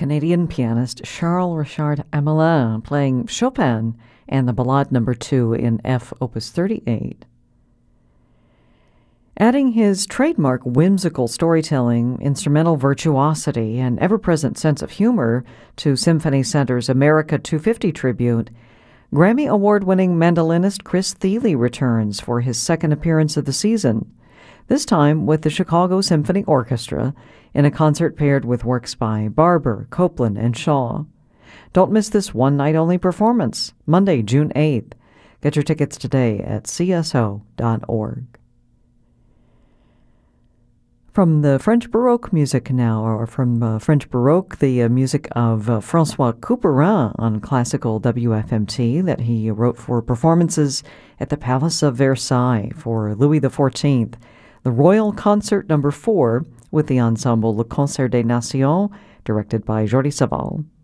Canadian pianist Charles Richard Hamelin playing Chopin and the Ballade No. 2 in F. Opus 38. Adding his trademark whimsical storytelling, instrumental virtuosity, and ever-present sense of humor to Symphony Center's America 250 tribute, Grammy Award-winning mandolinist Chris Thile returns for his second appearance of the season, this time with the Chicago Symphony Orchestra in a concert paired with works by Barber, Copland, and Shaw. Don't miss this one-night-only performance, Monday, June 8th. Get your tickets today at cso.org. From the French Baroque music now, or from French Baroque, the music of François Couperin on classical WFMT that he wrote for performances at the Palace of Versailles for Louis XIV, the Royal Concert No. 4 with the ensemble Le Concert des Nations, directed by Jordi Savall.